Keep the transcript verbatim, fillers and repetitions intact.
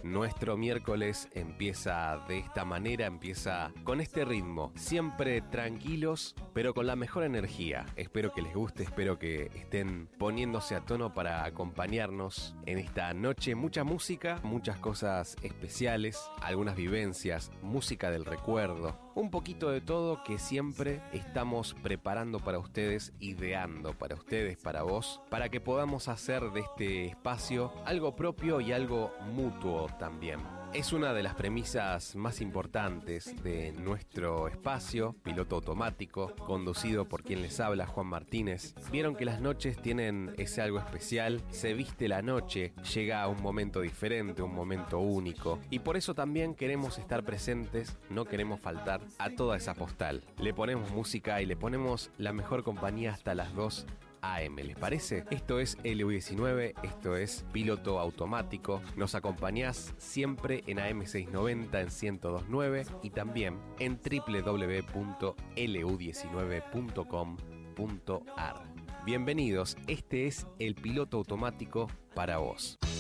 Nuestro miércoles empieza de esta manera, empieza con este ritmo, siempre tranquilos, pero con la mejor energía. Espero que les guste, espero que estén poniéndose a tono para acompañarnos en esta noche. Mucha música, muchas cosas especiales, algunas vivencias, música del recuerdo, un poquito de todo que siempre estamos preparando para ustedes, ideando para ustedes, para vos, para que podamos hacer de este espacio algo propio y algo mutuo también. Es una de las premisas más importantes de nuestro espacio, Piloto Automático, conducido por quien les habla, Juan Martínez. Vieron que las noches tienen ese algo especial, se viste la noche, llega a un momento diferente, un momento único, y por eso también queremos estar presentes, no queremos faltar a toda esa postal. Le ponemos música y le ponemos la mejor compañía hasta las dos A M, ¿les parece? Esto es L U diecinueve, esto es Piloto Automático. Nos acompañás siempre en A M seiscientos noventa en ciento dos punto nueve y también en doble u doble u doble u punto L U diecinueve punto com punto a r. Bienvenidos, este es el Piloto Automático para vos.